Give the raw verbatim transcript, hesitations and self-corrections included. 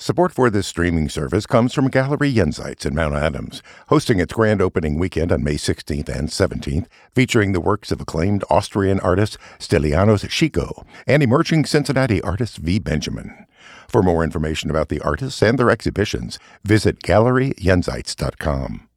Support for this streaming service comes from Gallery Jenseits in Mount Adams, hosting its grand opening weekend on May sixteenth and seventeenth, featuring the works of acclaimed Austrian artist Stylianos Chico and emerging Cincinnati artist V. Benjamin. For more information about the artists and their exhibitions, visit gallery jenseits dot com.